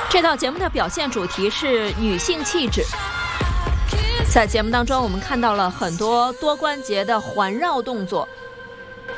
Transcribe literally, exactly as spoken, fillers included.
这套节目的表现主题是女性气质。在节目当中，我们看到了很多多关节的环绕动作，